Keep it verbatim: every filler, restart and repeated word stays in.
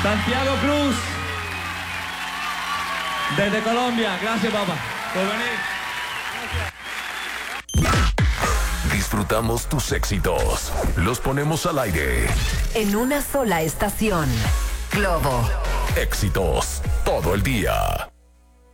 Santiago Cruz, desde Colombia. Gracias, papá, por venir. Disfrutamos tus éxitos. Los ponemos al aire. En una sola estación. Globo. Éxitos todo el día.